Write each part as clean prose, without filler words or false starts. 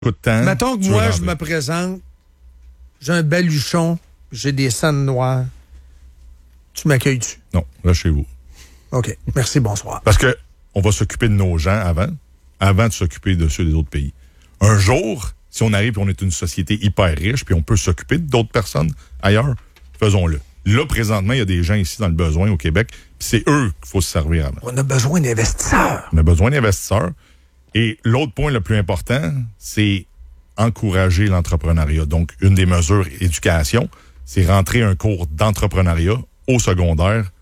Coup de temps. Mettons que moi, je me présente, j'ai un baluchon, j'ai des sandes noires. Tu m'accueilles-tu? Non, là, chez vous. OK. Merci, bonsoir. Parce que on va s'occuper de nos gens avant de s'occuper de ceux des autres pays. Un jour, si on arrive et on est une société hyper riche, puis on peut s'occuper d'autres personnes ailleurs, faisons-le. Là, présentement, il y a des gens ici dans le besoin au Québec, puis c'est eux qu'il faut se servir avant. On a besoin d'investisseurs. On a besoin d'investisseurs. Et l'autre point le plus important, c'est encourager l'entrepreneuriat. Donc, une des mesures éducation, c'est rentrer un cours d'entrepreneuriat au secondaire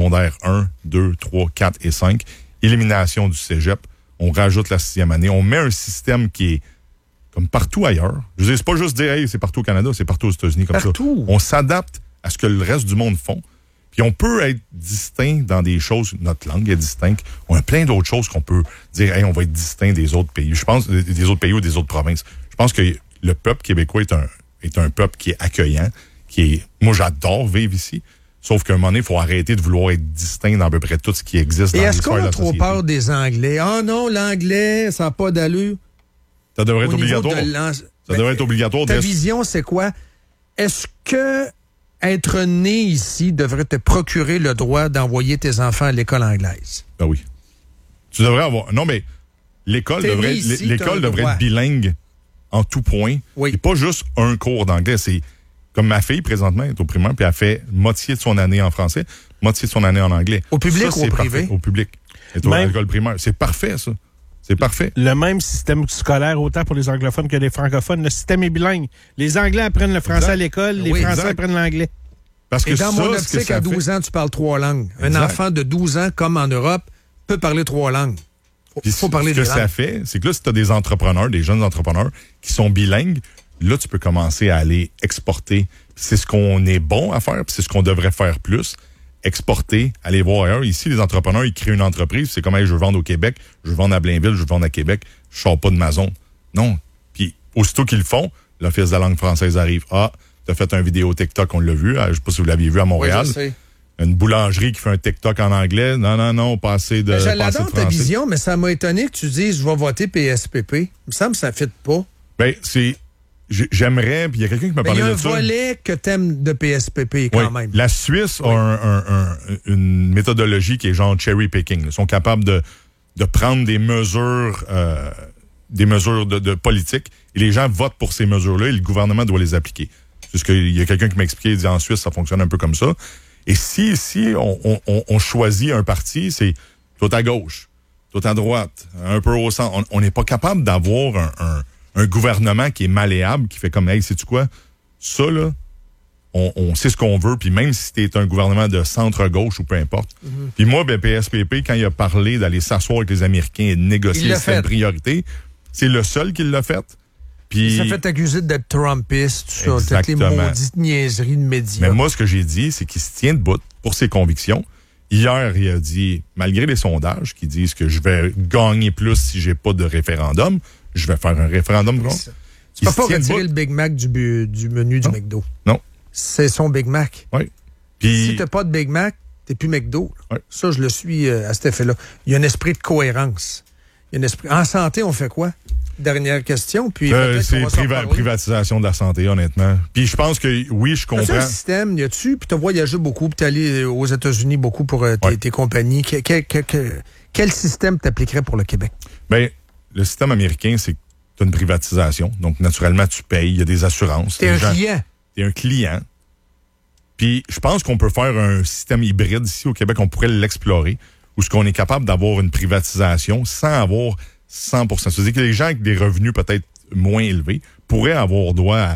1, 2, 3, 4 et 5. Élimination du cégep. On rajoute la 6e année. On met un système qui est comme partout ailleurs. Je veux dire, c'est pas juste dire, hey, c'est partout au Canada, c'est partout aux États-Unis comme partout. Ça. On s'adapte à ce que le reste du monde font. Puis on peut être distinct dans des choses. Notre langue est distincte. On a plein d'autres choses qu'on peut dire, hey, on va être distinct des autres pays. Je pense, des autres pays ou des autres provinces. Je pense que le peuple québécois est un peuple qui est accueillant, moi, j'adore vivre ici. Sauf qu'à un moment donné, il faut arrêter de vouloir être distinct dans à peu près tout ce qui existe dans l'histoire de la société. Et est-ce qu'on a trop peur des Anglais? Ah non, l'anglais, ça n'a pas d'allure. Ça devrait être obligatoire. Ça devrait être obligatoire. Ta vision, c'est quoi? Est-ce que être né ici devrait te procurer le droit d'envoyer tes enfants à l'école anglaise? Ben oui. Tu devrais avoir... Non, mais l'école devrait être bilingue en tout point. Oui. Et pas juste un cours d'anglais. C'est comme ma fille, présentement, est au primaire, puis elle fait moitié de son année en français, moitié de son année en anglais. Au public ou au privé? Au public. Elle est à l'école primaire. C'est parfait, ça. C'est parfait. Le même système scolaire, autant pour les anglophones que les francophones. Le système est bilingue. Les Anglais apprennent le français à l'école, les Français apprennent l'anglais. Parce que dans mon optique, à 12 ans, tu parles 3 langues. Exact. Un enfant de 12 ans, comme en Europe, peut parler 3 langues. Il faut parler des langues. Ce que ça fait, c'est que là, si tu as des entrepreneurs, des jeunes entrepreneurs qui sont bilingues, là, tu peux commencer à aller exporter. C'est ce qu'on est bon à faire, puis c'est ce qu'on devrait faire plus. Exporter, aller voir ailleurs. Ici, les entrepreneurs, ils créent une entreprise. C'est comme, hey, je veux vendre au Québec, je veux vendre à Blainville, je veux vendre à Québec. Je sors pas de ma zone. Non. Puis, aussitôt qu'ils le font, l'Office de la langue française arrive. Ah, t'as fait une vidéo TikTok, on l'a vu. Je sais pas si vous l'aviez vu à Montréal. Oui, je sais. Une boulangerie qui fait un TikTok en anglais. Non, pas assez de français. J'adore ta vision, mais ça m'a étonné que tu dises, je vais voter PSPP. Il me semble que ça ne fit pas. Ben, j'aimerais, puis il y a quelqu'un qui m'a parlé de ça. Il y a un volet que t'aimes de PSPP quand même. La Suisse a une méthodologie qui est genre cherry picking. Ils sont capables de prendre des mesures de politique et les gens votent pour ces mesures-là et le gouvernement doit les appliquer. C'est ce qu'il y a quelqu'un qui m'a expliqué, il dit en Suisse, ça fonctionne un peu comme ça. Et si on choisit un parti, c'est tout à gauche, tout à droite, un peu au centre. On n'est pas capable d'avoir un gouvernement qui est malléable, qui fait comme, hey, sais-tu quoi? Ça, là, on sait ce qu'on veut, puis même si t'es un gouvernement de centre-gauche ou peu importe. Mm-hmm. Puis moi, PSPP, quand il a parlé d'aller s'asseoir avec les Américains et de négocier cette priorité, c'est le seul qui l'a fait. Puis, ça fait accuser d'être Trumpiste, tout ça, toutes les maudites niaiseries de médias. Mais moi, ce que j'ai dit, c'est qu'il se tient debout pour ses convictions. Hier, il a dit, malgré les sondages qui disent que je vais gagner plus si j'ai pas de référendum, je vais faire un référendum. Tu peux pas retirer le Big Mac du menu du McDo. Non. C'est son Big Mac. Oui. Puis, si t'as pas de Big Mac, t'es plus McDo. Oui. Ça, je le suis à cet effet-là. Il y a un esprit de cohérence. En santé, on fait quoi? Dernière question, puis c'est privatisation de la santé, honnêtement. Puis je pense que, oui, je comprends. As-tu un système, y a-tu, puis tu as voyagé beaucoup, puis tu es allé aux États-Unis beaucoup pour tes compagnies. Quel système t'appliquerait pour le Québec? Bien, le système américain, c'est que tu as une privatisation. Donc, naturellement, tu payes, il y a des assurances. T'es un client. T'es un client. Puis je pense qu'on peut faire un système hybride ici au Québec, on pourrait l'explorer, où ce qu'on est capable d'avoir une privatisation sans avoir 100%. C'est-à-dire que les gens avec des revenus peut-être moins élevés pourraient avoir droit à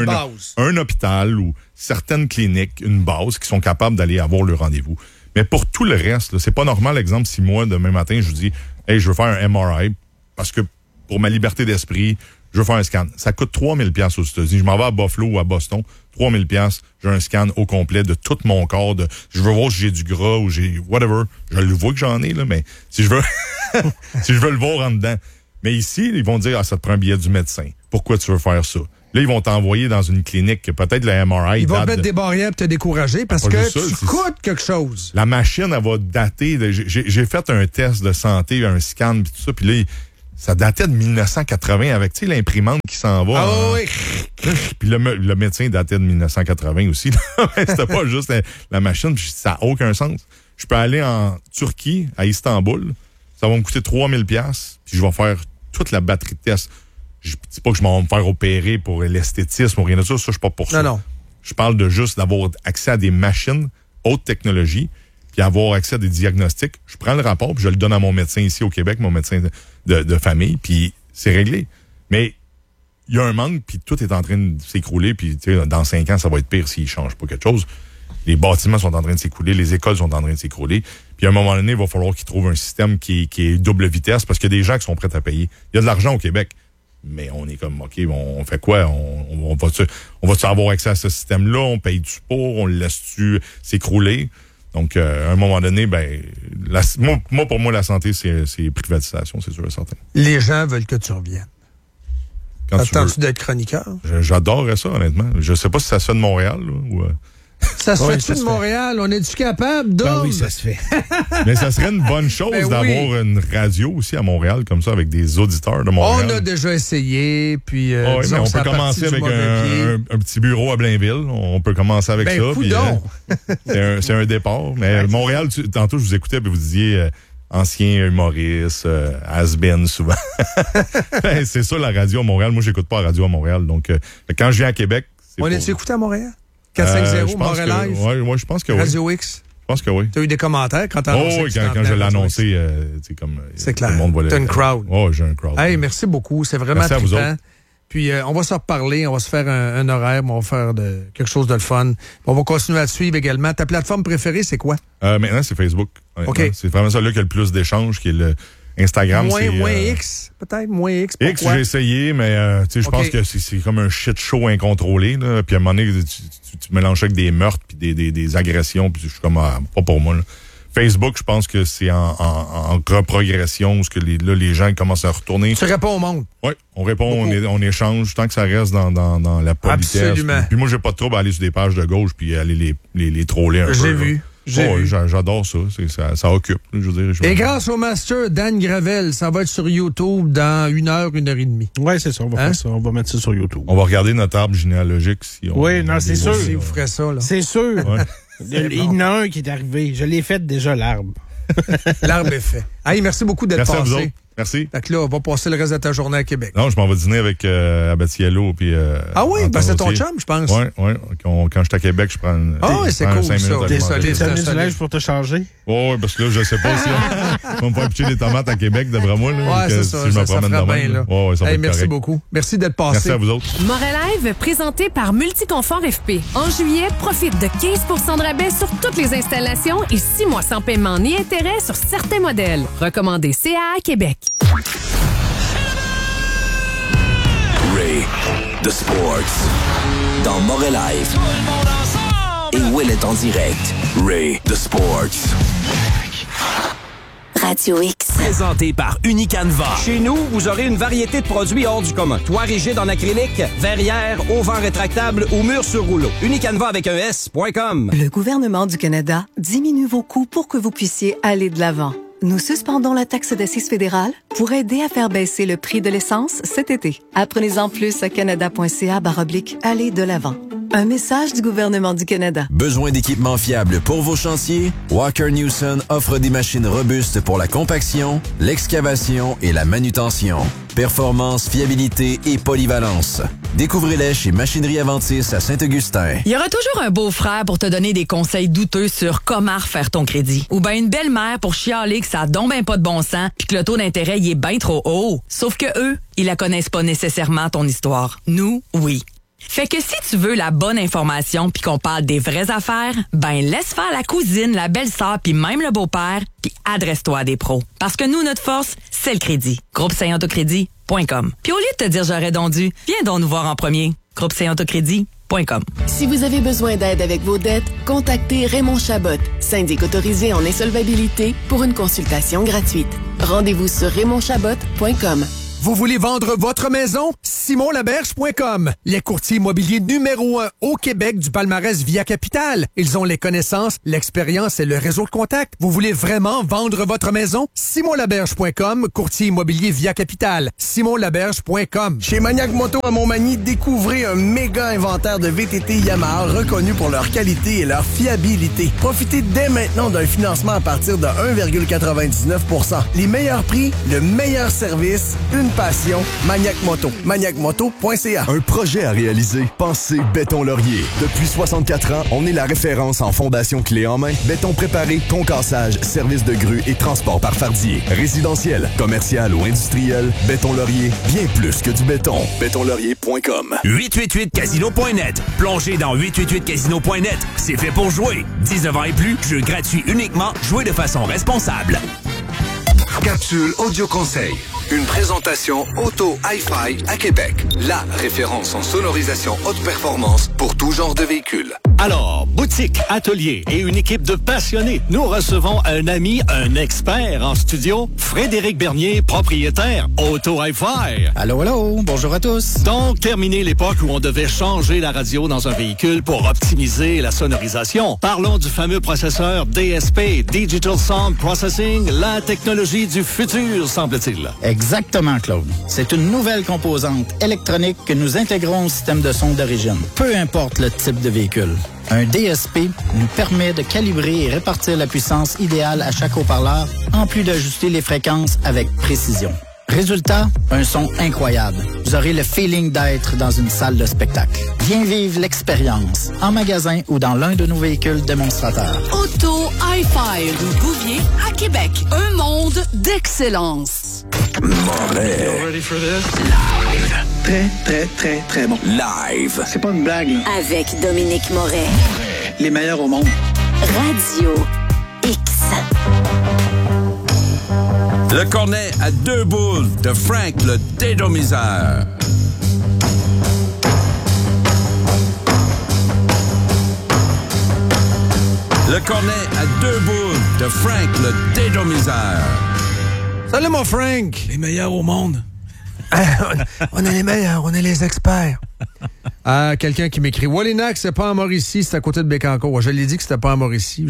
un hôpital ou certaines cliniques, une base, qui sont capables d'aller avoir le rendez-vous. Mais pour tout le reste, là, c'est pas normal, exemple, si moi, demain matin, je vous dis, hey, je veux faire un MRI parce que pour ma liberté d'esprit, je veux faire un scan. Ça coûte 3000 $ aux États-Unis. Je m'en vais à Buffalo ou à Boston, 3000 $, j'ai un scan au complet de tout mon corps. Je veux voir si j'ai du gras ou j'ai whatever. Je le vois que j'en ai, là, mais si je veux si je veux le voir en dedans. Mais ici, ils vont dire, ça te prend un billet du médecin. Pourquoi tu veux faire ça? Là, ils vont t'envoyer dans une clinique que peut-être le MRI... Ils vont te mettre des barrières pour te décourager parce que tu coûtes quelque chose. La machine, elle va dater. J'ai fait un test de santé, un scan, puis tout ça, puis là, Ça datait de 1980 avec, tu sais, l'imprimante qui s'en va. Ah oui. Puis le médecin datait de 1980 aussi. C'était pas juste la machine. Puis ça n'a aucun sens. Je peux aller en Turquie, à Istanbul. Ça va me coûter 3000$. Puis je vais faire toute la batterie de test. Je dis pas que je m'en vais me faire opérer pour l'esthétisme ou rien de ça. Ça, je suis pas pour ça. Non. Je parle de juste d'avoir accès à des machines, haute technologie, puis avoir accès à des diagnostics. Je prends le rapport, puis je le donne à mon médecin ici au Québec, mon médecin de famille, puis c'est réglé. Mais il y a un manque, puis tout est en train de s'écrouler, puis dans 5 ans, ça va être pire s'ils ne changent pas quelque chose. Les bâtiments sont en train de s'écrouler, les écoles sont en train de s'écrouler. Puis à un moment donné, il va falloir qu'ils trouvent un système qui est double vitesse, parce qu'il y a des gens qui sont prêts à payer. Il y a de l'argent au Québec. Mais on est comme, OK, on fait quoi? On va-tu avoir accès à ce système-là? On paye-tu pour? On le laisse-tu s'écrouler? Donc, à un moment donné, pour moi, la santé, c'est privatisation, c'est sûr et certain. Les gens veulent que tu reviennes. Attends-tu d'être chroniqueur? J'adorerais ça, honnêtement. Je sais pas si ça se fait de Montréal, là, ou... Ça se fait-tu de Montréal? On est-tu capable? Ben oui, ça se fait. Mais ça serait une bonne chose d'avoir une radio aussi à Montréal, comme ça, avec des auditeurs de Montréal. On a déjà essayé, puis... oui, mais on peut commencer avec un petit bureau à Blainville. On peut commencer avec ça. Puis, c'est un départ. Mais Montréal, tantôt, je vous écoutais, puis vous disiez... ancien humoriste, has-been souvent. C'est ça, la radio à Montréal. Moi, j'écoute pas la radio à Montréal. Donc, quand je viens à Québec... On est-tu écouté à Montréal? 450 Montréal Live? Oui, je pense que Radio oui. X? Je pense que oui. Tu as eu des commentaires quand tu as annoncé? Oui, quand je l'ai annoncé, c'est clair. Tout le monde voulait. Tu as une crowd. Oui, j'ai un crowd. Hey, merci beaucoup. C'est vraiment trippant. Puis, on va se reparler. On va se faire un horaire. On va faire quelque chose de le fun. On va continuer à te suivre également. Ta plateforme préférée, c'est quoi? Maintenant, c'est Facebook. OK. C'est vraiment ça là qui a le plus d'échanges, qui est le Instagram. Moins X, peut-être? Moins X, pourquoi? X, j'ai essayé, mais je pense que c'est comme un shit show incontrôlé. Là. Puis à un moment donné, tu mélanges avec des meurtres puis des agressions. Puis je suis comme, pas pour moi. Là. Facebook, je pense que c'est en reprogression, où les gens commencent à retourner. Tu réponds au monde. Oui, on répond, on échange, tant que ça reste dans la politesse. Absolument. Puis moi, j'ai pas de trouble à aller sur des pages de gauche puis aller les troller un peu. J'ai vu. J'adore ça. Ça occupe. Je veux dire, et grâce au master Dan Gravel, ça va être sur YouTube dans 1 heure, 1h30. Oui, c'est ça. On va faire ça. On va mettre ça sur YouTube. On va regarder notre arbre généalogique. Oui, non, c'est sûr. Si vous ferez ça, là. C'est sûr. Ouais. Il y en a un qui est arrivé. Je l'ai fait déjà, l'arbre. L'arbre est fait. Hey, merci beaucoup d'être passé. Merci à vous autres. Merci. Fait que là, on va passer le reste de ta journée à Québec. Non, je m'en vais dîner avec Abatiello puis ah oui, c'est ton chum, je pense. Oui. Quand je suis à Québec, je prends c'est cool, 5 minutes. T'es solide. T'as mis du linge pour te changer? Oui, parce que là, je sais pas si on va me faire pitcher des tomates à Québec, d'après moi. Oui, c'est ça. Si je me ça promène fera bien, là. Ouais, ça va être merci correct. beaucoup. Merci d'être passé. Merci à vous autres. Morelive, présenté par Multiconfort FP. En juillet, profite de 15 % de rabais sur toutes les installations et 6 mois sans paiement ni intérêt sur certains modèles. Recommandé CA Québec. Ray, The Sports, dans Morelive. Et Will est en direct. Ray, The Sports. Radio X. Présenté par Unicanva. Chez nous, vous aurez une variété de produits hors du commun. Toit rigide en acrylique, verrière, auvent rétractable ou mur sur rouleau. Unicanva avec un S.com. Le gouvernement du Canada diminue vos coûts pour que vous puissiez aller de l'avant. Nous suspendons la taxe d'assises fédérale pour aider à faire baisser le prix de l'essence cet été. Apprenez-en plus à canada.ca/aller de l'avant. Un message du gouvernement du Canada. Besoin d'équipements fiables pour vos chantiers? Walker Newson offre des machines robustes pour la compaction, l'excavation et la manutention. Performance, fiabilité et polyvalence. Découvrez-les chez Machinerie Aventis à Saint-Augustin. Il y aura toujours un beau-frère pour te donner des conseils douteux sur comment refaire ton crédit. Ou bien une belle-mère pour chialer que ça a donc ben pas de bon sens puis que le taux d'intérêt il est bien trop haut. Sauf que eux, ils la connaissent pas nécessairement ton histoire. Nous, oui. Fait que si tu veux la bonne information puis qu'on parle des vraies affaires, ben laisse faire la cousine, la belle-sœur puis même le beau-père puis adresse-toi à des pros. Parce que nous, notre force, c'est le crédit. GroupeSaintAutocrédit.com. Puis au lieu de te dire j'aurais donc dû, viens donc nous voir en premier. GroupeSaintAutocrédit.com. Si vous avez besoin d'aide avec vos dettes, contactez Raymond Chabot, syndic autorisé en insolvabilité pour une consultation gratuite. Rendez-vous sur RaymondChabot.com. Vous voulez vendre votre maison? SimonLaberge.com. Les courtiers immobiliers numéro 1 au Québec du palmarès Via Capital. Ils ont les connaissances, l'expérience et le réseau de contacts. Vous voulez vraiment vendre votre maison? SimonLaberge.com, courtier immobilier Via Capital. SimonLaberge.com. Chez Maniac Moto à Montmagny, découvrez un méga inventaire de VTT Yamaha reconnus pour leur qualité et leur fiabilité. Profitez dès maintenant d'un financement à partir de 1,99%. Les meilleurs prix, le meilleur service, une passion. Maniac Moto. ManiacMoto.ca. Un projet à réaliser. Pensez Béton Laurier. Depuis 64 ans, on est la référence en fondation clé en main. Béton préparé, concassage, service de grue et transport par fardier. Résidentiel, commercial ou industriel, Béton Laurier, bien plus que du béton. Bétonlaurier.com. 888casino.net. Plongez dans 888casino.net. C'est fait pour jouer. 19 ans et plus, jeu gratuit uniquement. Jouez de façon responsable. Capsule Audio Conseil. Une présentation Auto Hi-Fi à Québec. La référence en sonorisation haute performance pour tout genre de véhicule. Alors, boutique, atelier et une équipe de passionnés. Nous recevons un ami, un expert en studio, Frédéric Bernier, propriétaire Auto Hi-Fi. Allô, allô, bonjour à tous. Donc, terminé l'époque où on devait changer la radio dans un véhicule pour optimiser la sonorisation. Parlons du fameux processeur DSP, Digital Sound Processing, la technologie du futur, semble-t-il. Exactement, Claude. C'est une nouvelle composante électronique que nous intégrons au système de son d'origine, peu importe le type de véhicule. Un DSP nous permet de calibrer et répartir la puissance idéale à chaque haut-parleur, en plus d'ajuster les fréquences avec précision. Résultat, un son incroyable. Vous aurez le feeling d'être dans une salle de spectacle. Viens vivre l'expérience en magasin ou dans l'un de nos véhicules démonstrateurs. Auto Hi-Fi, rue Bouvier, à Québec. Un monde d'excellence. Moret. You ready for this? Live. Très, très, très, très bon. Live. C'est pas une blague, là. Avec Dominique Moret. Les meilleurs au monde. Radio X. Le cornet à deux boules de Frank le dédomiseur. Le cornet à deux boules de Frank le dédomiseur. Salut mon Frank! Les meilleurs au monde. On est les meilleurs, on est les experts. Quelqu'un qui m'écrit Wallinac, c'est pas en Mauricie, c'est à côté de Bécancour. Je l'ai dit que c'était pas en Mauricie.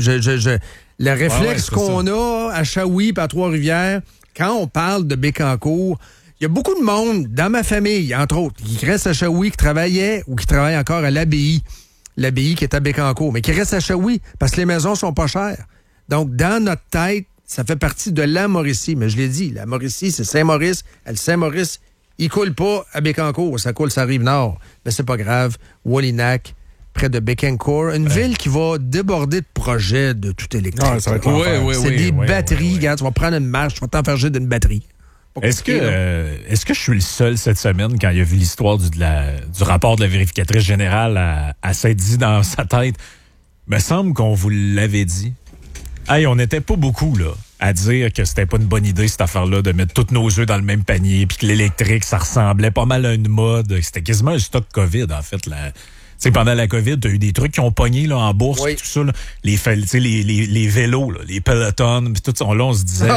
Le réflexe qu'on a à Shawi et à Trois-Rivières, quand on parle de Bécancour, il y a beaucoup de monde dans ma famille, entre autres, qui reste à Shawi, qui travaillait ou qui travaille encore à l'abbaye. L'abbaye qui est à Bécancour, mais qui reste à Shawi parce que les maisons sont pas chères. Donc, dans notre tête, ça fait partie de la Mauricie. Mais je l'ai dit, la Mauricie, c'est Saint-Maurice. Le Saint-Maurice, il coule pas à Bécancour. Ça coule sur la Rive-Nord. Mais c'est pas grave. Wallinac, près de Bécancour, une ville qui va déborder de projets de tout électrique. Ah, ça va être c'est des batteries. Regarde, tu vas prendre une marche, tu vas t'enfarger d'une batterie. Est-ce que je suis le seul cette semaine, quand il a vu l'histoire du rapport de la vérificatrice générale à s'être dit dans sa tête, me semble qu'on vous l'avait dit. Hey, on n'était pas beaucoup là à dire que c'était pas une bonne idée cette affaire-là de mettre tous nos œufs dans le même panier, puis que l'électrique, ça ressemblait pas mal à une mode. C'était quasiment un stock COVID, en fait. Tu sais, pendant la COVID, t'as eu des trucs qui ont pogné là, en bourse, tout ça. Là. Les vélos, là, les Peloton, puis tout ça. Là, on se disait,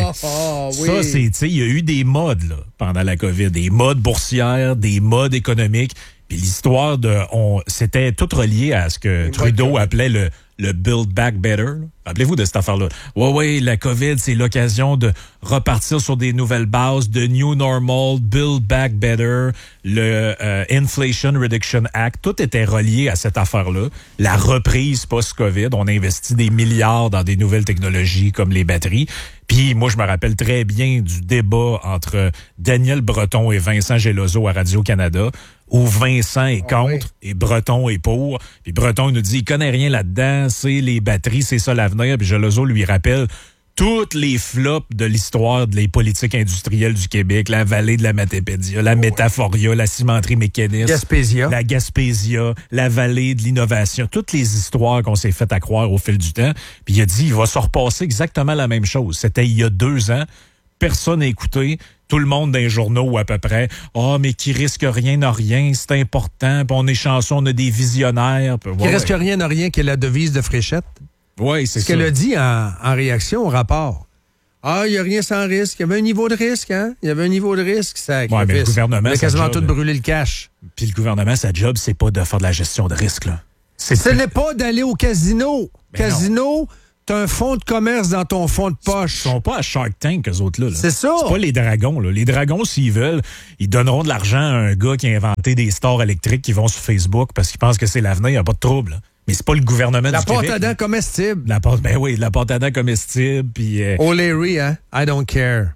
ça, c'est, tu sais, il y a eu des modes là, pendant la COVID. Des modes boursières, des modes économiques. Puis l'histoire c'était tout relié à ce que Trudeau appelait le Build Back Better. Rappelez-vous de cette affaire-là. Ouais, la COVID, c'est l'occasion de repartir sur des nouvelles bases, de New Normal, Build Back Better, le Inflation Reduction Act. Tout était relié à cette affaire-là. La reprise post-COVID, on investit des milliards dans des nouvelles technologies comme les batteries. Puis moi, je me rappelle très bien du débat entre Daniel Breton et Vincent Geloso à Radio-Canada, où Vincent est contre et Breton est pour. Puis Breton nous dit, il connaît rien là-dedans, c'est les batteries, c'est ça l'avenir. Puis Geloso lui rappelle toutes les flops de l'histoire des politiques industrielles du Québec, la vallée de la Matépédia, la Métaphoria, la cimenterie mécaniste, la Gaspésia, la vallée de l'innovation, toutes les histoires qu'on s'est fait à croire au fil du temps. Puis il a dit, il va se repasser exactement la même chose. C'était il y a 2 ans. Personne n'a écouté. Tout le monde dans les journaux à peu près. Mais qui risque rien n'a rien, c'est important. Puis on est chanceux, on a des visionnaires. Qui risque rien n'a rien, qui est la devise de Fréchette. Oui, c'est ça. Ce qu'elle a dit en réaction au rapport. il n'y a rien sans risque. Il y avait un niveau de risque, hein? Il y avait un niveau de risque, ça. Ouais, mais le gouvernement, il a quasiment tout brûlé le cash. Puis le gouvernement, sa job, c'est pas de faire de la gestion de risque, là. Ce n'est pas d'aller au casino. Casino, t'as un fonds de commerce dans ton fonds de poche. Ils sont pas à Shark Tank, eux autres, là. C'est ça. C'est pas les dragons, là. Les dragons, s'ils veulent, ils donneront de l'argent à un gars qui a inventé des stores électriques qui vont sur Facebook parce qu'ils pensent que c'est l'avenir, il n'y a pas de trouble, là. Mais c'est pas le gouvernement du Québec. La pâte à dents comestible. La pâte à dents comestible, puis... O'Leary, hein? I don't care.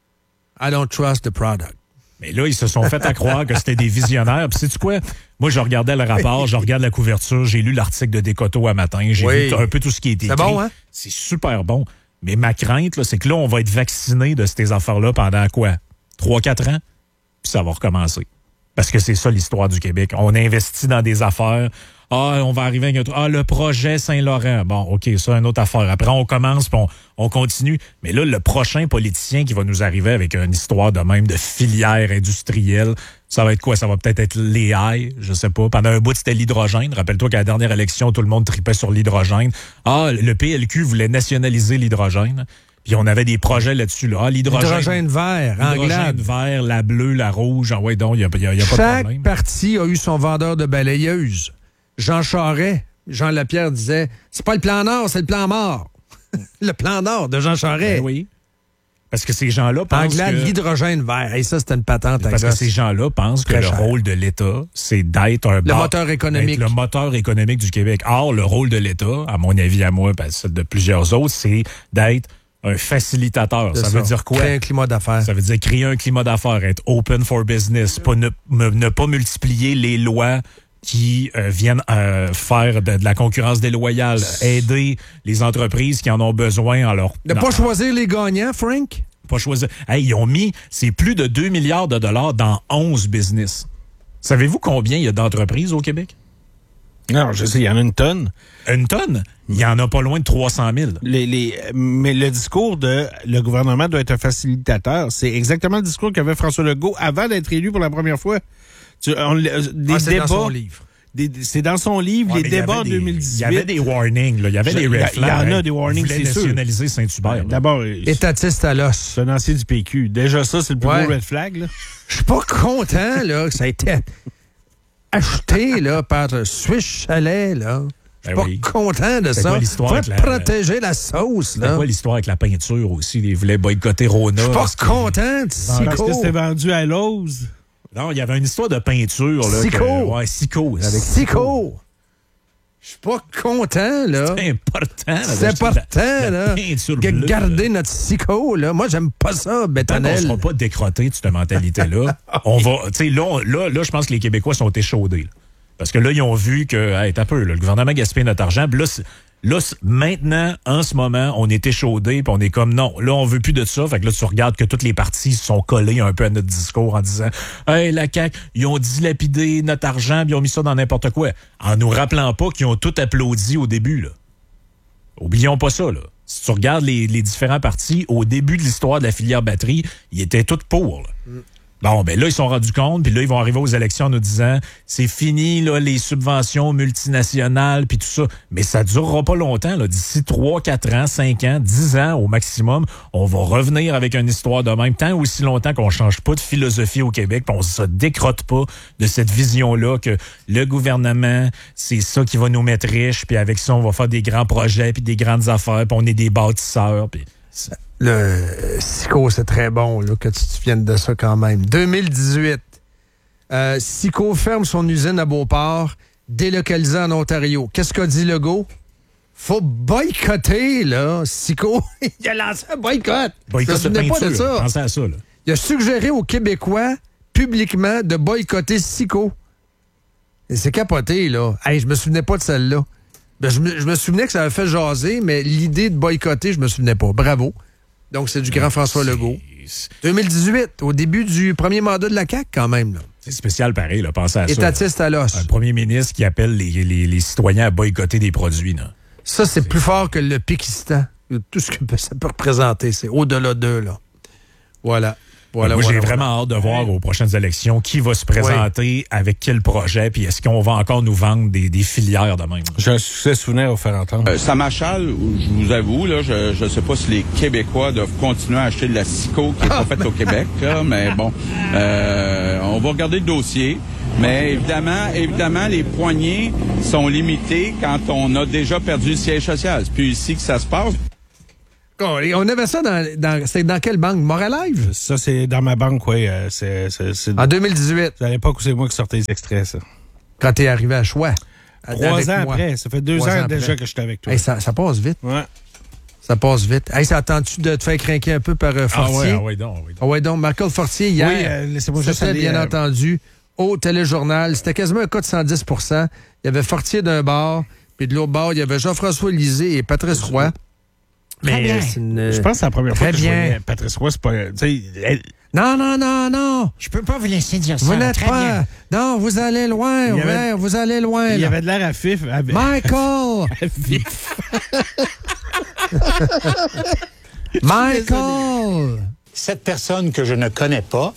I don't trust the product. Mais là, ils se sont fait à croire que c'était des visionnaires. Puis sais-tu quoi? Moi, je regardais le rapport, je regarde la couverture, j'ai lu l'article de Décoto à matin, j'ai vu un peu tout ce qui est écrit. C'est bon, hein? C'est super bon. Mais ma crainte, là, c'est que là, on va être vacciné de ces affaires-là pendant quoi? 3-4 ans? Puis ça va recommencer. Parce que c'est ça l'histoire du Québec. On investit dans des affaires. On va arriver avec le projet Saint-Laurent. Bon, OK, ça, une autre affaire. Après, on commence, puis on continue. Mais là, le prochain politicien qui va nous arriver avec une histoire de même de filière industrielle, ça va être quoi? Ça va peut-être être l'AI, je sais pas. Pendant un bout, c'était l'hydrogène. Rappelle-toi qu'à la dernière élection, tout le monde tripait sur l'hydrogène. Le PLQ voulait nationaliser l'hydrogène. Puis on avait des projets là-dessus. Là. L'hydrogène vert, l'hydrogène vert, la bleue, la rouge. Ouais, donc, il n'y a pas de problème. Chaque parti a eu son vendeur de balayeuses. Jean Charest, Jean Lapierre disait, c'est pas le plan Nord, c'est le plan mort. Le plan Nord de Jean Charest. Ben oui. Parce que ces gens-là pensent l'hydrogène vert. Et ça, c'était une patente. Parce que ces gens-là pensent que le rôle de l'État, c'est d'être le moteur économique. Le moteur économique du Québec. Or, le rôle de l'État, à mon avis, à moi, celle de plusieurs autres, c'est d'être un facilitateur. Ça veut dire quoi? Créer un climat d'affaires. Ça veut dire créer un climat d'affaires, être open for business, ne pas multiplier les lois qui viennent faire de la concurrence déloyale, aider les entreprises qui en ont besoin en leur... Ne pas choisir les gagnants, Frank? Pas choisir. Ils ont mis, c'est plus de 2 milliards de dollars dans 11 business. Savez-vous combien il y a d'entreprises au Québec? Non, je sais, il y en a une tonne. Une tonne? Il y en a pas loin de 300 000. Mais le discours de le gouvernement doit être un facilitateur, c'est exactement le discours qu'avait François Legault avant d'être élu pour la première fois. C'est dans son livre. C'est dans son livre, les débats en 2018. Il y avait des warnings, là. Il y avait des red flags. Il y en a des warnings, c'est sûr. Nationaliser Saint-Hubert. D'abord, étatiste à l'os. C'est un ancien du PQ. Déjà ça, c'est le plus gros red flag, là. Je suis pas content, là, que ça a été acheté, là, par Swiss Chalet, là. Je suis pas content de ça. Faut protéger la sauce, là. C'est quoi l'histoire avec la peinture aussi? Ils voulaient boycotter Rona. Je suis pas content de Sico. Parce que c'était vendu à Lowe's. Non, il y avait une histoire de peinture. Là, Sico. Sico. Sico. Je suis pas content, là. C'est important. C'est important, là. De garder notre Sico, là. Moi, j'aime pas ça, bétonnel. On ne sera pas décroté de cette mentalité-là. On va... Tu sais, là, je pense que les Québécois sont échaudés. Là. Parce que là, ils ont vu que, t'as peu, là, le gouvernement gaspille notre argent. Puis là, maintenant, en ce moment, on est échaudés, puis on est comme, non, là, on veut plus de ça. Fait que là, tu regardes que toutes les parties sont collées un peu à notre discours en disant, hey, la CAQ, ils ont dilapidé notre argent, puis ils ont mis ça dans n'importe quoi. En nous rappelant pas qu'ils ont tout applaudi au début, là. Oublions pas ça, là. Si tu regardes les différents partis, au début de l'histoire de la filière batterie, ils étaient tous pour, là. Bon, ben là, ils se sont rendus compte, puis là, ils vont arriver aux élections en nous disant, c'est fini, là, les subventions multinationales, puis tout ça. Mais ça durera pas longtemps, là. D'ici 3, 4 ans, 5 ans, 10 ans au maximum, on va revenir avec une histoire de même, tant aussi longtemps qu'on change pas de philosophie au Québec, puis on se décrotte pas de cette vision-là que le gouvernement, c'est ça qui va nous mettre riches, puis avec ça, on va faire des grands projets, puis des grandes affaires, puis on est des bâtisseurs, puis... Le Sico, c'est très bon là, que tu te viennes de ça quand même. 2018, Sico ferme son usine à Beauport, délocalisée en Ontario. Qu'est-ce qu'a dit Legault? Faut boycotter, là, Sico. Il a lancé un boycott. Boycott de peinture. Pas de ça. Pensez à ça, là. Il a suggéré aux Québécois, publiquement, de boycotter Sico. Et c'est capoté, là. Hey, je me souvenais pas de celle-là. Ben, je me souvenais que ça avait fait jaser, mais l'idée de boycotter, je me souvenais pas. Bravo. Donc, c'est du grand François Legault. 2018, au début du premier mandat de la CAQ, quand même. Là. C'est spécial pareil, là. Pensez à ça. Étatiste à l'os. Un premier ministre qui appelle les citoyens à boycotter des produits. Là. Ça, c'est plus fort que le Pékistan. Tout ce que ça peut représenter, c'est au-delà d'eux. Là. Voilà. Moi, j'ai vraiment hâte de voir aux prochaines élections qui va se présenter avec quel projet, puis est-ce qu'on va encore nous vendre des filières de même. J'ai un succès souvenir à vous faire entendre. Ça m'achale, je vous avoue, là, je ne sais pas si les Québécois doivent continuer à acheter de la Sico qui n'est pas faite au Québec, là, mais bon, on va regarder le dossier. Mais évidemment, les poignées sont limitées quand on a déjà perdu le siège social. C'est plus ici que ça se passe. On avait ça c'est dans quelle banque? Moralive? Ça, c'est dans ma banque, oui. C'est en 2018. C'est à l'époque où c'est moi qui sortais les extraits, ça. Quand t'es arrivé à Choix. 3 ans après. Ça fait 2 ans déjà que j'étais avec toi. Hey, ça passe vite. Ouais. Ça passe vite. Hey, ça attends-tu de te faire crinquer un peu par Fortier? Ah ouais, donc. Michael Fortier, hier, laissez-moi juste c'était bien entendu au téléjournal. C'était quasiment un cas de 110 %. Il y avait Fortier d'un bord, puis de l'autre bord, il y avait Jean-François Lisée et Patrice Roy. Mais je pense que c'est la première fois que je voyais Patrice Roy. C'est pas... Non. Je peux pas vous laisser dire ça. Vous n'êtes très pas... bien. Non, vous allez loin. Vous allez loin. Il y avait de l'air à fif. Michael! Michael! Cette personne que je ne connais pas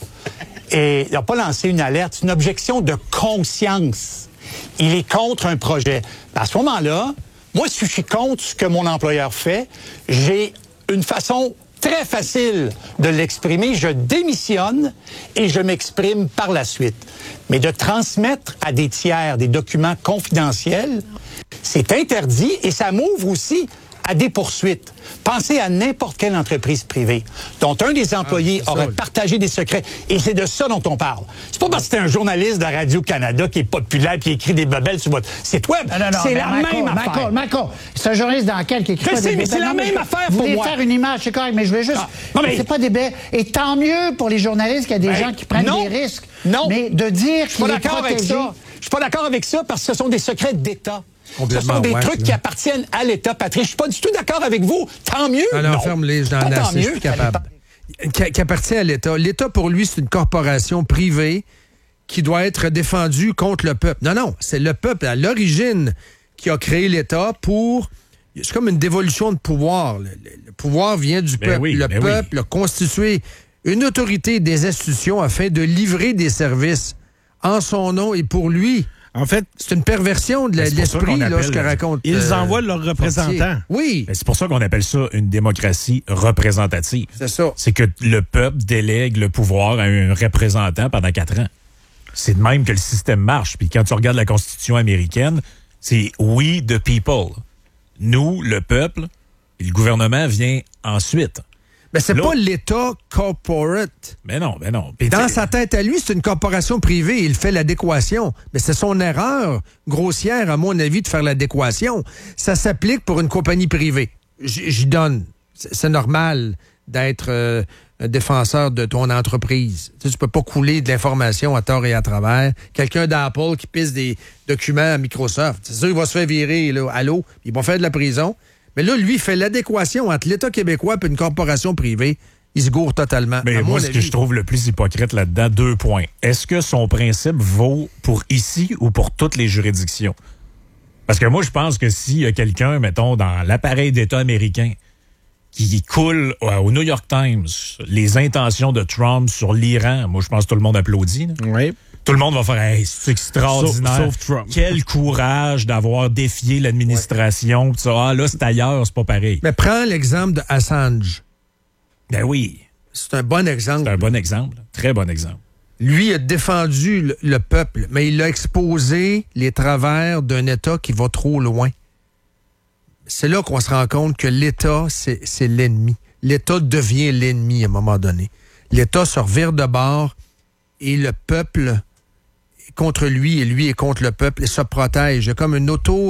n'a pas lancé une alerte, c'est une objection de conscience. Il est contre un projet. À ce moment-là, moi, si je suis contre ce que mon employeur fait, j'ai une façon très facile de l'exprimer. Je démissionne et je m'exprime par la suite. Mais de transmettre à des tiers des documents confidentiels, c'est interdit et ça m'ouvre aussi à des poursuites. Pensez à n'importe quelle entreprise privée dont un des employés aurait partagé des secrets. Et c'est de ça dont on parle. C'est pas parce que c'est un journaliste de Radio-Canada qui est populaire et qui écrit des bebelles sur votre site web. Non, c'est la même affaire. Michael, c'est un journaliste d'enquête qui écrit des mais c'est la même affaire pour moi. Vous voulez faire une image, c'est correct, mais je voulais juste... C'est pas des bébés. Et tant mieux pour les journalistes qu'il y a des gens qui prennent des risques. Non. Mais de dire qu'il est protégé... Je suis pas d'accord avec ça parce que ce sont des secrets d'État. Ce sont des trucs qui appartiennent à l'État, Patrice. Je suis pas du tout d'accord avec vous. Tant mieux. Alors, ferme-les, je suis plus capable. Qui appartient à l'État. L'État, pour lui, c'est une corporation privée qui doit être défendue contre le peuple. Non, c'est le peuple, à l'origine, qui a créé l'État pour... C'est comme une dévolution de pouvoir. Le pouvoir vient du peuple. Le peuple a constitué une autorité des institutions afin de livrer des services en son nom et pour lui. En fait, c'est une perversion de l'esprit, là, ce que raconte. Ils envoient leurs représentants. Oui. C'est pour ça qu'on appelle ça une démocratie représentative. C'est ça. C'est que le peuple délègue le pouvoir à un représentant pendant 4 ans. C'est de même que le système marche. Puis quand tu regardes la Constitution américaine, c'est we the people. Nous, le peuple, et le gouvernement vient ensuite. Mais c'est pas l'État corporate. Mais non. Dans sa tête à lui, c'est une corporation privée. Il fait l'adéquation. Mais c'est son erreur grossière, à mon avis, de faire l'adéquation. Ça s'applique pour une compagnie privée. J'y donne. C'est normal d'être un défenseur de ton entreprise. Tu peux pas couler de l'information à tort et à travers. Quelqu'un d'Apple qui pisse des documents à Microsoft, c'est sûr qu'il va se faire virer là, à l'eau. Ils vont faire de la prison. Mais là, lui, il fait l'adéquation entre l'État québécois et une corporation privée. Il se gourre totalement. Mais moi, ce que je trouve le plus hypocrite là-dedans, 2 points. Est-ce que son principe vaut pour ici ou pour toutes les juridictions? Parce que moi, je pense que s'il y a quelqu'un, mettons, dans l'appareil d'État américain qui coule au New York Times les intentions de Trump sur l'Iran, moi, je pense que tout le monde applaudit. Là. Oui. Tout le monde va faire hey, c'est extraordinaire. Sauf Trump. Quel courage d'avoir défié l'administration. Ah, là, c'est ailleurs, c'est pas pareil. Mais prends l'exemple de Assange. Ben oui. C'est un bon exemple. C'est un bon exemple. Très bon exemple. Lui a défendu le peuple, mais il a exposé les travers d'un État qui va trop loin. C'est là qu'on se rend compte que l'État, c'est l'ennemi. L'État devient l'ennemi à un moment donné. L'État se revire de bord et le peuple est contre lui et lui est contre le peuple et se protège. Il y a comme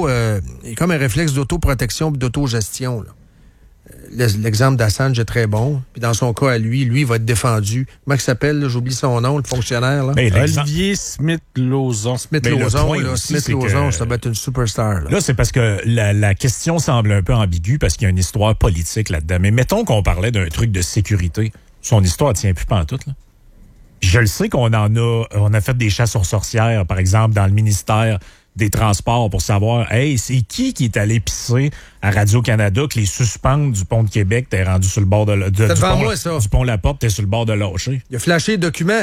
un réflexe d'autoprotection et d'autogestion. L'exemple d'Assange est très bon. Puis dans son cas à lui, il va être défendu. Comment il s'appelle? Là? J'oublie son nom, le fonctionnaire. Là. Olivier Smith-Lauzon. Smith-Lauzon, ça va être une superstar. Là, c'est parce que la question semble un peu ambiguë parce qu'il y a une histoire politique là-dedans. Mais mettons qu'on parlait d'un truc de sécurité. Son histoire tient plus pantoute, là. Je le sais qu'on a fait des chasses aux sorcières, par exemple, dans le ministère des transports pour savoir, hey, c'est qui est allé pisser à Radio-Canada que les suspentes du pont de Québec t'es rendu sur le bord du pont La Porte, t'es sur le bord de lâcher. Il a flashé les documents.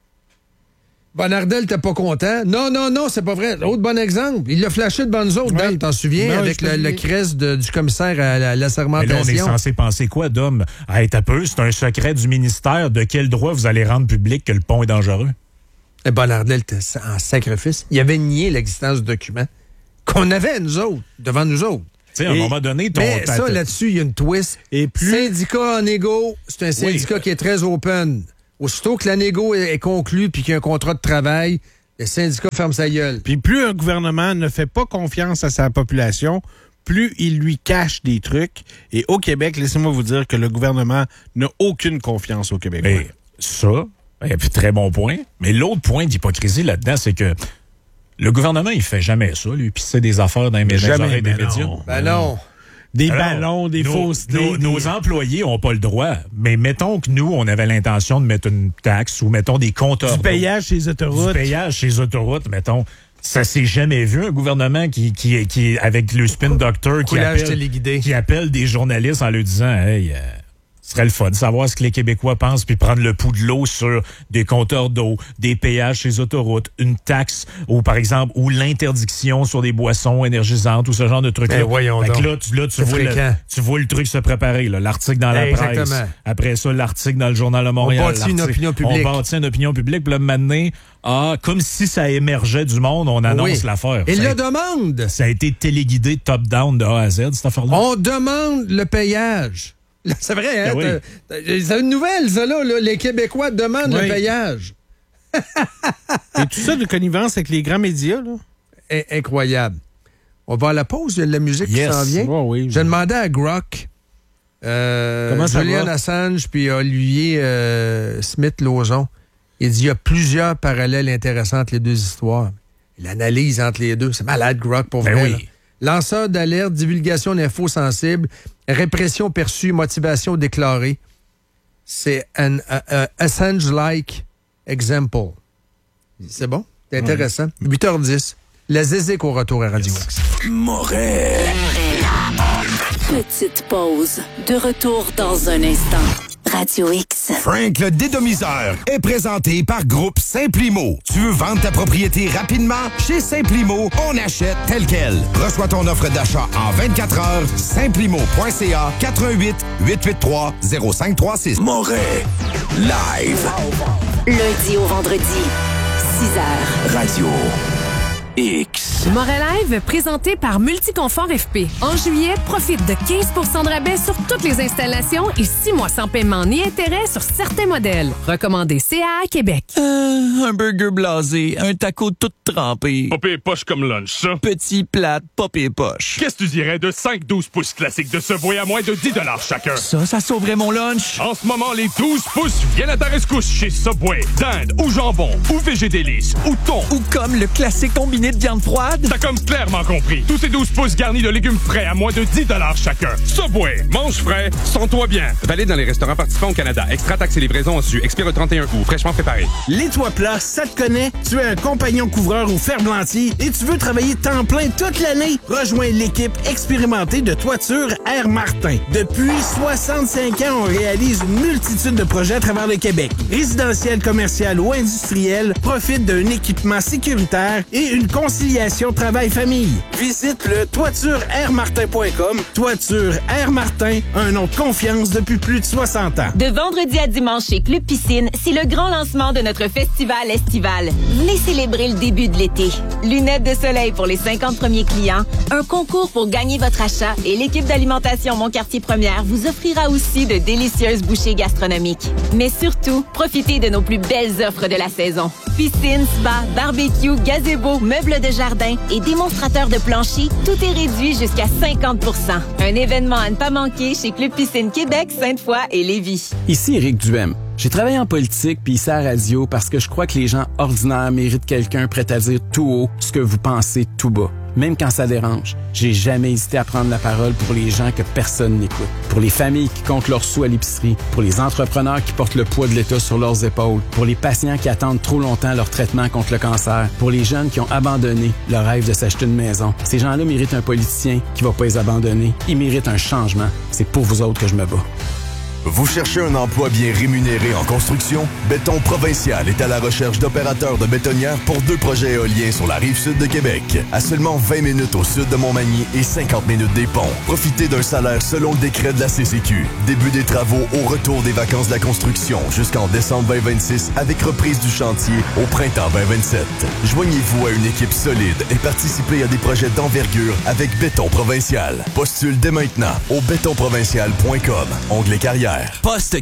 Bonardel, t'es pas content? Non, c'est pas vrai. Autre bon exemple. Il l'a flashé devant nous autres, Dan, t'en souviens, avec le crest du commissaire à la sermentation. Mais là, on est censé penser quoi, Dom? Hey, t'as peu, c'est un secret du ministère. De quel droit vous allez rendre public que le pont est dangereux? Et Bonardel était en sacrifice. Il avait nié l'existence du document qu'on avait, nous autres, devant nous autres. Tu sais, à un moment donné, mais ça, là-dessus, il y a une twist. Et plus... Syndicat en égo, c'est un syndicat qui est très open. Aussitôt que la négo est conclue puis qu'il y a un contrat de travail, le syndicat ferme sa gueule. Puis plus un gouvernement ne fait pas confiance à sa population, plus il lui cache des trucs. Et au Québec, laissez-moi vous dire que le gouvernement n'a aucune confiance au Québec. Mais ça, très bon point. Mais l'autre point d'hypocrisie là-dedans, c'est que le gouvernement, il fait jamais ça, lui, pisser des affaires dans les oreilles des médias. Ben non. Des ballons, des faussetés. Nos employés n'ont pas le droit. Mais mettons que nous, on avait l'intention de mettre une taxe ou mettons des compteurs. Du payage chez les autoroutes. Du payage chez les autoroutes, mettons. Ça s'est jamais vu, un gouvernement qui avec le spin doctor, qui appelle des journalistes en leur disant, hey, ce serait le fun de savoir ce que les Québécois pensent, puis prendre le pouls de l'eau sur des compteurs d'eau, des péages chez les autoroutes, une taxe, ou par exemple, ou l'interdiction sur des boissons énergisantes, ou ce genre de trucs-là. Voyons donc. Tu vois le truc se préparer, là, l'article dans la presse. Après ça, l'article dans le Journal de Montréal. On bâtit une opinion publique. On bâtit une opinion publique, puis là, maintenant, comme si ça émergeait du monde, on annonce l'affaire. Et le demande. Ça a été téléguidé top-down de A à Z, cette affaire-là. On demande le payage. C'est vrai, hein? C'est une nouvelle, ça, là. Les Québécois demandent le payage. Et tout ça de connivence avec les grands médias, là. Incroyable. On va à la pause, il y a de la musique qui s'en vient. Oh, oui. J'ai demandé à Grok, Julian Assange puis Olivier Smith-Lauzon. Il dit il y a plusieurs parallèles intéressants entre les deux histoires. L'analyse entre les deux, c'est malade, Grok, pour vrai. Oui. Lanceur d'alerte, divulgation d'infos sensibles, répression perçue, motivation déclarée. C'est un Assange-like example. C'est bon? C'est intéressant. 8h10. La Zézique au retour à Radio X. Moret. Petite pause. De retour dans un instant. Radio X. Frank le dédomiseur est présenté par Groupe Simplimo. Tu veux vendre ta propriété rapidement? Chez Simplimo, on achète tel quel. Reçois ton offre d'achat en 24 heures. Simplimo.ca 88 883 0536. Moret. Live. Lundi au vendredi. 6h. Radio X. Moret Live, présenté par Multiconfort FP. En juillet, profite de 15 % de rabais sur toutes les installations et 6 mois sans paiement ni intérêt sur certains modèles. Recommandé CA Québec. Un burger blasé, un taco tout trempé. Popé poche comme lunch, ça. Petit, plate, popé poche. Qu'est-ce que tu dirais de 5-12 pouces classiques de Subway à moins de 10 $ chacun? Ça sauverait mon lunch. En ce moment, les 12 pouces viennent à ta rescousse chez Subway. Dinde ou jambon ou végédélice ou thon. Ou comme le classique combiné de viande froide. T'as comme clairement compris. Tous ces 12 pouces garnis de légumes frais à moins de 10 $ chacun. Subway, mange frais, sens-toi bien. Valide dans les restaurants participants au Canada. Extra taxe et livraison en su. Expire le 31 août. Fraîchement préparé. Les toits plats, ça te connaît? Tu es un compagnon couvreur ou ferblantier et tu veux travailler temps plein toute l'année? Rejoins l'équipe expérimentée de Toiture Air Martin. Depuis 65 ans, on réalise une multitude de projets à travers le Québec. Résidentiel, commercial ou industriel, profite d'un équipement sécuritaire et une conciliation travail-famille. Visite le toitureairmartin.com. Toiture Air Martin, un nom de confiance depuis plus de 60 ans. De vendredi à dimanche chez Club Piscine, c'est le grand lancement de notre festival estival. Venez célébrer le début de l'été. Lunettes de soleil pour les 50 premiers clients, un concours pour gagner votre achat et l'équipe d'alimentation Mon Quartier Première vous offrira aussi de délicieuses bouchées gastronomiques. Mais surtout, profitez de nos plus belles offres de la saison. Piscine, spa, barbecue, gazebo, meubles de jardin et démonstrateur de plancher, tout est réduit jusqu'à 50 %. Un événement à ne pas manquer chez Club Piscine Québec, Sainte-Foy et Lévis. Ici Éric Duhem. J'ai travaillé en politique puis ici à la radio parce que je crois que les gens ordinaires méritent quelqu'un prêt à dire tout haut ce que vous pensez tout bas. Même quand ça dérange, j'ai jamais hésité à prendre la parole pour les gens que personne n'écoute. Pour les familles qui comptent leurs sous à l'épicerie, pour les entrepreneurs qui portent le poids de l'État sur leurs épaules, pour les patients qui attendent trop longtemps leur traitement contre le cancer, pour les jeunes qui ont abandonné le rêve de s'acheter une maison. Ces gens-là méritent un politicien qui va pas les abandonner. Ils méritent un changement. C'est pour vous autres que je me bats. Vous cherchez un emploi bien rémunéré en construction? Béton Provincial est à la recherche d'opérateurs de bétonnières pour 2 projets éoliens sur la rive sud de Québec. À seulement 20 minutes au sud de Montmagny et 50 minutes des ponts. Profitez d'un salaire selon le décret de la CCQ. Début des travaux au retour des vacances de la construction jusqu'en décembre 2026 avec reprise du chantier au printemps 2027. Joignez-vous à une équipe solide et participez à des projets d'envergure avec Béton Provincial. Postule dès maintenant au bétonprovincial.com. Onglet carrière. Poste